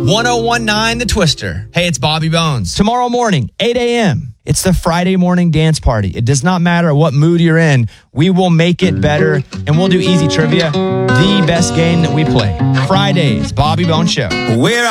1019 The Twister. Hey, it's Bobby Bones. Tomorrow morning, 8 a.m., it's the Friday morning dance party. It does not matter what mood you're in. We will make it better, and we'll do easy trivia, the best game that we play. Fridays, Bobby Bones Show. We're